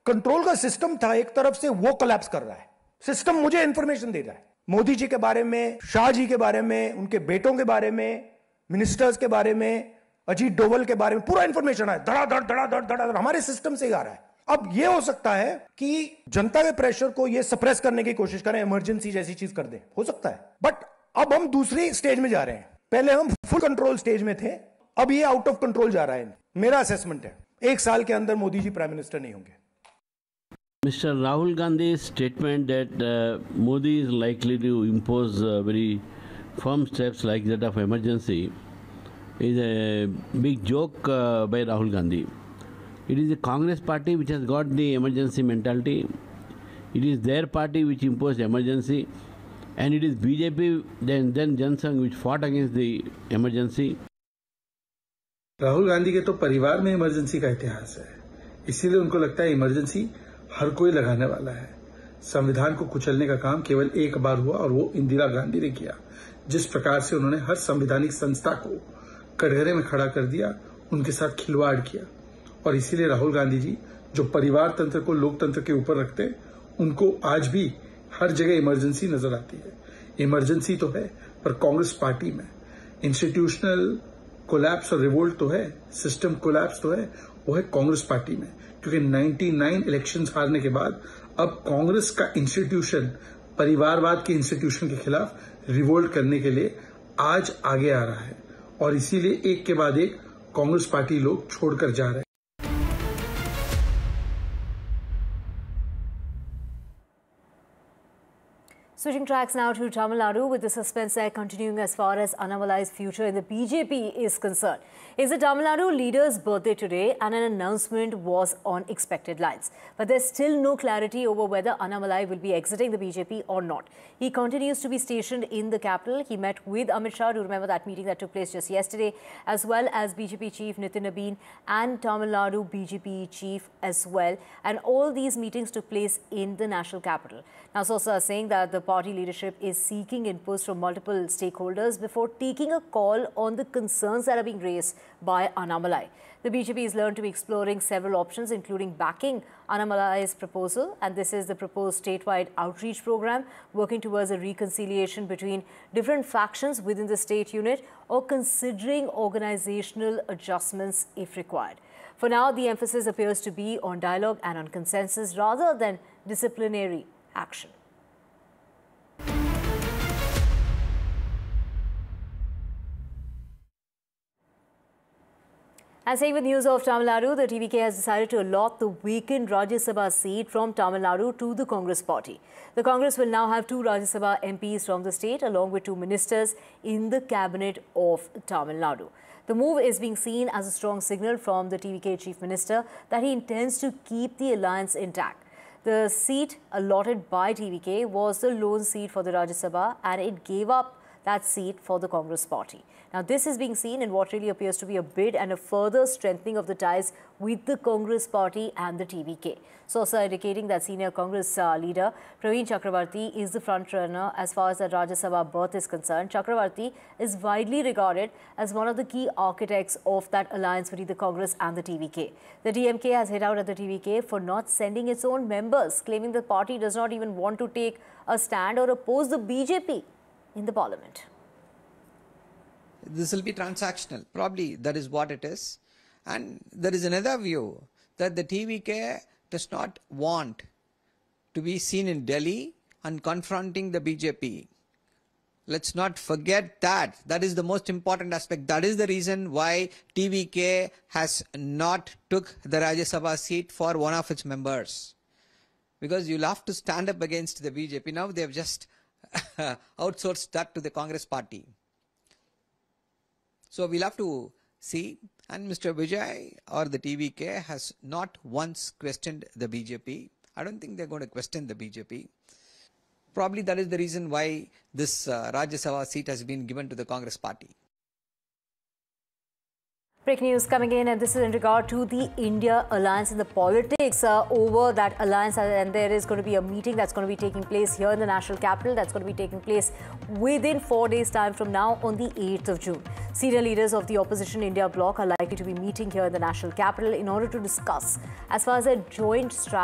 Control का system था एक तरफ से, वो कोलैप्स कर रहा है। सिस्टम मुझे इंफॉर्मेशन दे रहा है, मोदी जी के बारे में, शाह जी के बारे में, उनके बेटों के बारे में, मिनिस्टर्स के बारे में, अजीत डोवल के बारे में पूरा इंफॉर्मेशन है, धड़ाधड़ हमारे सिस्टम से आ रहा है। अब यह हो सकता है कि जनता के प्रेशर को यह सप्रेस करने की कोशिश करें, इमरजेंसी जैसी चीज कर दें, हो सकता है। बट अब हम दूसरी स्टेज में जा रहे हैं। पहले हम फुल कंट्रोल स्टेज में थे, अब ये आउट ऑफ कंट्रोल जा रहा है। मेरा असेसमेंट है 1 साल के अंदर मोदी जी प्राइम मिनिस्टर नहीं होंगे। Mr. Rahul Gandhi's statement that Modi is likely to impose very firm steps like that of emergency is a big joke by Rahul Gandhi. It is the Congress party which has got the emergency mentality. It is their party which imposed emergency, and it is BJP then Jan Sangh which fought against the emergency. Rahul Gandhi के तो परिवार में emergency का इतिहास है, इसीलिए उनको लगता है इमरजेंसी हर कोई लगाने वाला है। संविधान को कुचलने का काम केवल एक बार हुआ और वो इंदिरा गांधी ने किया। जिस प्रकार से उन्होंने हर संवैधानिक संस्था को कटघरे में खड़ा कर दिया, उनके साथ खिलवाड़ किया। और इसीलिए राहुल गांधी जी जो परिवार तंत्र को लोकतंत्र के ऊपर रखते हैं, उनको आज भी हर जगह इमरजेंसी नजर आती है। इमरजेंसी तो है, पर कांग्रेस पार्टी में इंस्टीट्यूशनल कोलैप्स और रिवोल्ट तो है, सिस्टम कोलैप्स तो है, वो है कांग्रेस पार्टी में। क्योंकि 99 इलेक्शंस हारने के बाद अब कांग्रेस का इंस्टीट्यूशन परिवारवाद के इंस्टीट्यूशन के खिलाफ रिवोल्ट करने के लिए आज आगे आ रहा है, और इसीलिए एक के बाद एक कांग्रेस पार्टी लोग छोड़कर जा रहे हैं। Switching tracks now to Tamil Nadu, with the suspense there continuing as far as Annamalai's future in the BJP is concerned. It's the Tamil Nadu leader's birthday today, and an announcement was on expected lines. But there's still no clarity over whether Annamalai will be exiting the BJP or not. He continues to be stationed in the capital. He met with Amit Shah, to remember that meeting that took place just yesterday, as well as BJP chief Nitin Nabin and Tamil Nadu BJP chief as well. And all these meetings took place in the national capital. Now, sources are saying that the party leadership is seeking inputs from multiple stakeholders before taking a call on the concerns that are being raised by Annamalai. The BJP is learned to be exploring several options, including backing Annamalai's proposal, and this is the proposed statewide outreach program, working towards a reconciliation between different factions within the state unit, or considering organizational adjustments if required. For now, the emphasis appears to be on dialogue and on consensus rather than disciplinary action. And staying with news of Tamil Nadu, the TVK has decided to allot the vacant Rajya Sabha seat from Tamil Nadu to the Congress party. The Congress will now have 2 Rajya Sabha MPs from the state, along with 2 ministers in the cabinet of Tamil Nadu. The move is being seen as a strong signal from the TVK chief minister that he intends to keep the alliance intact. The seat allotted by TVK was the lone seat for the Rajya Sabha, and it gave up that seat for the Congress party. Now, this is being seen in what really appears to be a bid and a further strengthening of the ties with the Congress party and the TVK. Sources are indicating that senior Congress leader Praveen Chakravarti is the front runner as far as the Rajya Sabha berth is concerned. Chakravarti is widely regarded as one of the key architects of that alliance between the Congress and the TVK. The DMK has hit out at the TVK for not sending its own members, claiming the party does not even want to take a stand or oppose the BJP in the parliament. This will be transactional. Probably that is what it is. And there is another view that the TVK does not want to be seen in Delhi and confronting the BJP. Let's not forget that. That is the most important aspect. That is the reason why TVK has not took the Rajya Sabha seat for one of its members. Because you'll have to stand up against the BJP. Now they have just outsourced that to the Congress party. So we'll have to see. And Mr. Vijay or the TVK has not once questioned the BJP. I don't think they're going to question the BJP. Probably that is the reason why this Rajya Sabha seat has been given to the Congress party. Breaking news coming in, and this is in regard to the India alliance and the politics over that alliance. And there is going to be a meeting that's going to be taking place here in the national capital. That's going to be taking place within 4 days' time from now on the 8th of June. Senior leaders of the opposition India bloc are likely to be meeting here in the national capital in order to discuss as far as a joint strategy